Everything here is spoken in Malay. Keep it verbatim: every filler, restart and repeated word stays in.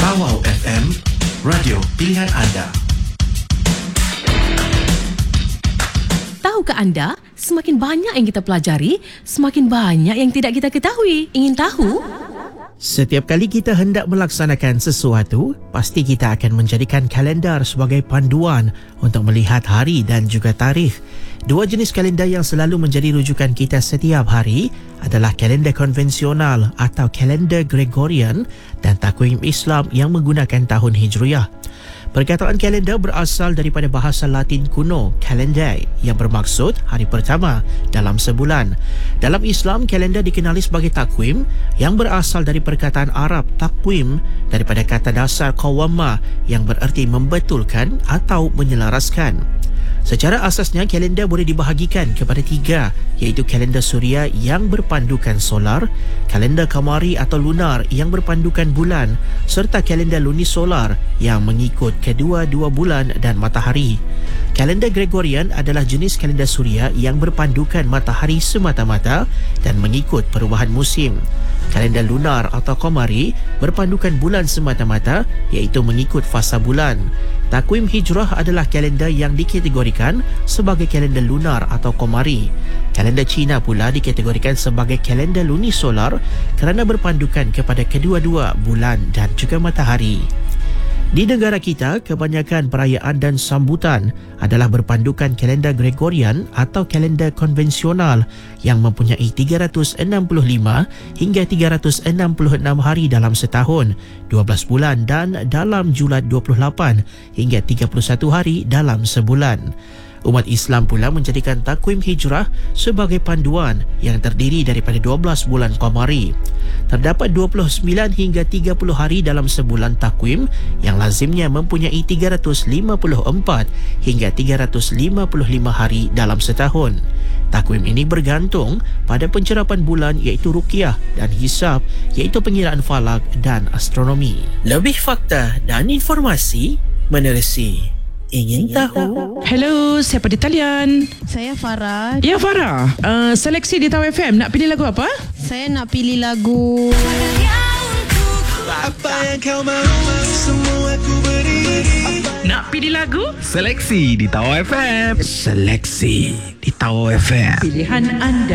Tawau F M, radio pilihan anda. Tahukah anda, semakin banyak yang kita pelajari, semakin banyak yang tidak kita ketahui. Ingin tahu? Setiap kali kita hendak melaksanakan sesuatu, pasti kita akan menjadikan kalendar sebagai panduan untuk melihat hari dan juga tarikh. Dua jenis kalendar yang selalu menjadi rujukan kita setiap hari adalah kalendar konvensional atau kalendar Gregorian dan takwim Islam yang menggunakan tahun Hijriah. Perkataan kalendar berasal daripada bahasa Latin kuno, kalendae, yang bermaksud hari pertama dalam sebulan. Dalam Islam, kalendar dikenali sebagai takwim yang berasal dari perkataan Arab takwim daripada kata dasar qawama yang bererti membetulkan atau menyelaraskan. Secara asasnya, kalendar boleh dibahagikan kepada tiga, iaitu kalendar suria yang berpandukan solar, kalendar kamari atau lunar yang berpandukan bulan, serta kalendar lunisolar yang mengikut kedua-dua bulan dan matahari. Kalendar Gregorian adalah jenis kalendar suria yang berpandukan matahari semata-mata dan mengikut perubahan musim. Kalendar lunar atau qamari berpandukan bulan semata-mata, iaitu mengikut fasa bulan. Takwim Hijrah adalah kalendar yang dikategorikan sebagai kalendar lunar atau qamari. Kalendar Cina pula dikategorikan sebagai kalendar lunisolar kerana berpandukan kepada kedua-dua bulan dan juga matahari. Di negara kita, kebanyakan perayaan dan sambutan adalah berpandukan kalendar Gregorian atau kalendar konvensional yang mempunyai tiga ratus enam puluh lima hingga tiga ratus enam puluh enam hari dalam setahun, dua belas bulan dan dalam julat dua puluh lapan hingga tiga puluh satu hari dalam sebulan. Umat Islam pula menjadikan takwim Hijrah sebagai panduan yang terdiri daripada dua belas bulan qamari. Terdapat dua puluh sembilan hingga tiga puluh hari dalam sebulan takwim yang lazimnya mempunyai tiga ratus lima puluh empat hingga tiga ratus lima puluh lima hari dalam setahun. Takwim ini bergantung pada pencerapan bulan iaitu ruqyah dan hisab iaitu pengiraan falak dan astronomi. Lebih fakta dan informasi menerusi Ingin tahu? Hello, siapa di talian? Saya Farah. Ya, Farah. Uh, seleksi di Tawau F M. Nak pilih lagu apa? Saya nak pilih lagu Apa yang kau mahu, semua aku beri. Nak pilih lagu? Seleksi di Tawau F M. Seleksi di Tawau F M. Pilihan anda.